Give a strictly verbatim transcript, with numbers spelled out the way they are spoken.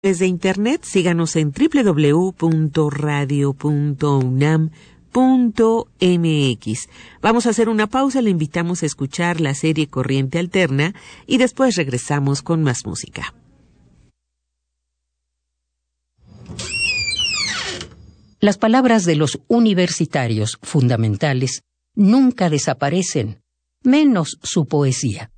Desde internet, síganos en doble u doble u doble u punto radio punto unam punto m x. Vamos a hacer una pausa, le invitamos a escuchar la serie Corriente Alterna y después regresamos con más música. Las palabras de los universitarios fundamentales nunca desaparecen, menos su poesía.